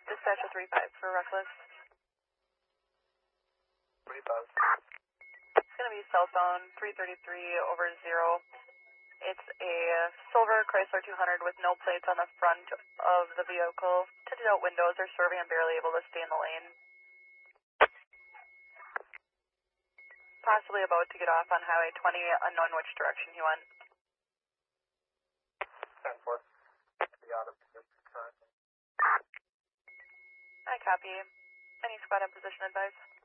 Dispatch a 3-5 for reckless. 3-5. It's going to be southbound 333 over 0. It's a silver Chrysler 200 with no plates on the front of the vehicle. Tinted out windows are swerving and barely able to stay in the lane. Possibly about to get off on Highway 20, unknown which direction he went. 10-4. Be out of position currently. I copy. Any squad in position advice?